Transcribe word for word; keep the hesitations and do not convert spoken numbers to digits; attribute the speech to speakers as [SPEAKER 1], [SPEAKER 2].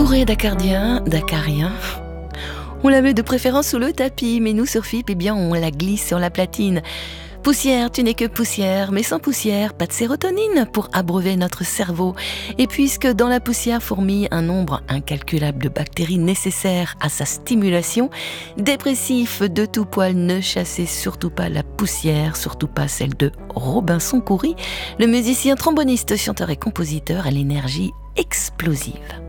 [SPEAKER 1] Bourré d'acardien, d'acariens, on la met de préférence sous le tapis, mais nous sur F I P, eh bien on la glisse sur la platine. Poussière, tu n'es que poussière, mais sans poussière, pas de sérotonine pour abreuver notre cerveau. Et puisque dans la poussière fourmille un nombre incalculable de bactéries nécessaires à sa stimulation, dépressif de tout poil, ne chassez surtout pas la poussière, surtout pas celle de Robinson Coury, le musicien tromboniste, chanteur et compositeur à l'énergie explosive.